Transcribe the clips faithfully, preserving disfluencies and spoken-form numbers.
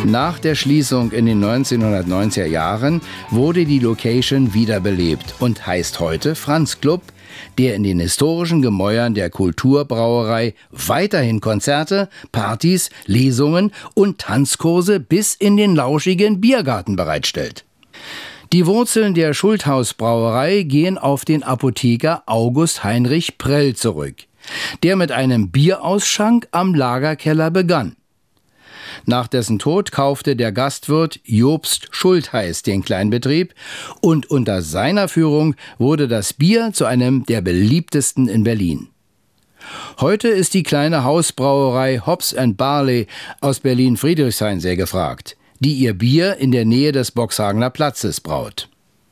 Nach der Schließung in den neunzehnhundertneunziger Jahren wurde die Location wiederbelebt und heißt heute Franz Club, der in den historischen Gemäuern der Kulturbrauerei weiterhin Konzerte, Partys, Lesungen und Tanzkurse bis in den lauschigen Biergarten bereitstellt. Die Wurzeln der Schulthaus-Brauerei gehen auf den Apotheker August Heinrich Prell zurück, der mit einem Bierausschank am Lagerkeller begann. Nach dessen Tod kaufte der Gastwirt Jobst Schultheiß den Kleinbetrieb und unter seiner Führung wurde das Bier zu einem der beliebtesten in Berlin. Heute ist die kleine Hausbrauerei Hops and Barley aus Berlin-Friedrichshain sehr gefragt, die ihr Bier in der Nähe des Boxhagener Platzes braut.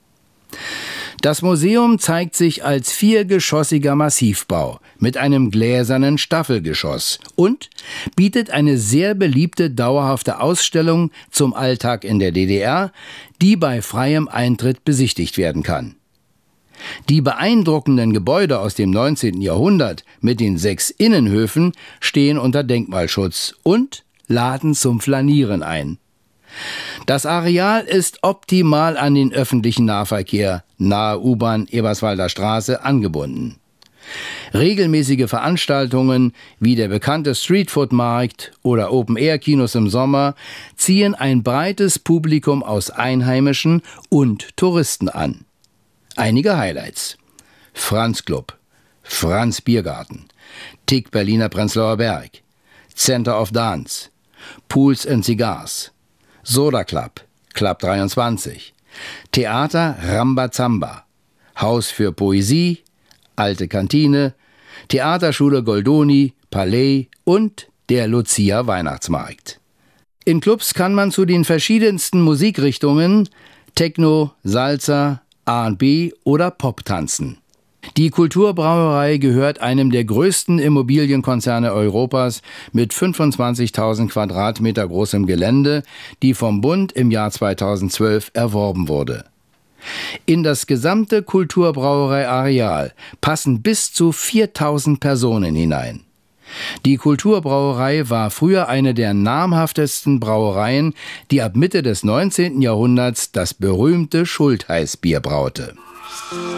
Das Museum zeigt sich als viergeschossiger Massivbau mit einem gläsernen Staffelgeschoss und bietet eine sehr beliebte dauerhafte Ausstellung zum Alltag in der D D R, die bei freiem Eintritt besichtigt werden kann. Die beeindruckenden Gebäude aus dem neunzehnten Jahrhundert mit den sechs Innenhöfen stehen unter Denkmalschutz und laden zum Flanieren ein. Das Areal ist optimal an den öffentlichen Nahverkehr nahe U-Bahn Eberswalder Straße angebunden. Regelmäßige Veranstaltungen wie der bekannte Streetfood-Markt oder Open-Air-Kinos im Sommer ziehen ein breites Publikum aus Einheimischen und Touristen an. Einige Highlights: Franz Club, Franz Biergarten, Tick Berliner Prenzlauer Berg, Center of Dance, Pools and Cigars, Soda Club, Club dreiundzwanzig, Theater Rambazamba, Haus für Poesie, Alte Kantine, Theaterschule Goldoni, Palais und der Lucia Weihnachtsmarkt. In Clubs kann man zu den verschiedensten Musikrichtungen Techno, Salsa, R und B oder Pop tanzen. Die Kulturbrauerei gehört einem der größten Immobilienkonzerne Europas mit fünfundzwanzigtausend Quadratmeter großem Gelände, die vom Bund im Jahr zweitausendzwölf erworben wurde. In das gesamte Kulturbrauerei-Areal passen bis zu viertausend Personen hinein. Die Kulturbrauerei war früher eine der namhaftesten Brauereien, die ab Mitte des neunzehnten Jahrhunderts das berühmte Schultheiß-Bier braute.